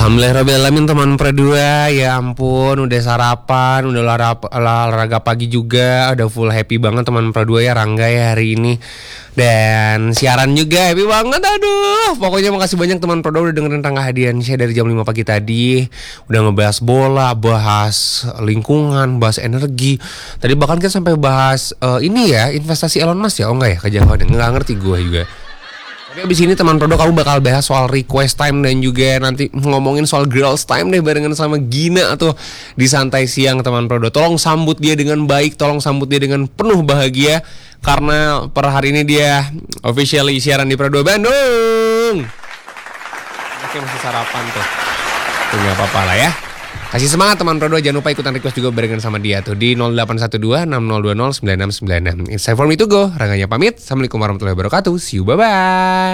Alhamdulillahirrahmanirrahim teman Perdua. Ya ampun, udah sarapan, udah olahraga pagi juga. Udah full happy banget teman Perdua ya Rangga ya hari ini. Dan siaran juga happy banget. Aduh, pokoknya makasih banyak teman Perdua udah dengerin Rangga Hadiansyah dari jam 5 pagi tadi. Udah ngebahas bola, bahas lingkungan, bahas energi. Tadi bahkan kita sampai bahas ini ya, investasi Elon Musk ya. Oh enggak ya, kejauhan. Enggak ngerti gue juga. Tapi abis ini teman Prodo kamu bakal bahas soal request time dan juga nanti ngomongin soal girls time deh barengan sama Gina atau di santai siang teman Prodo. Tolong sambut dia dengan baik, tolong sambut dia dengan penuh bahagia karena per hari ini dia officially siaran di Prodo Bandung. Oke, masih sarapan tuh. Tuh gak apa-apa lah ya. Kasih semangat teman Prodo, jangan lupa ikutan request juga barengan sama dia tuh di 0812-6020-9696. It's time for me to go. Rangganya pamit. Assalamualaikum warahmatullahi wabarakatuh. See you, bye-bye.